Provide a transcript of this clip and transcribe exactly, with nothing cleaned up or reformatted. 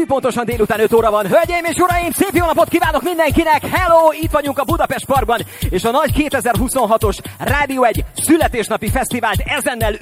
pontosan délután öt óra van. Hölgyeim és uraim, szép jó napot kívánok mindenkinek! Hello! Itt vagyunk a Budapest Parkban, és a nagy kétezer-huszonhatos Rádió egy születésnapi fesztivált ezennel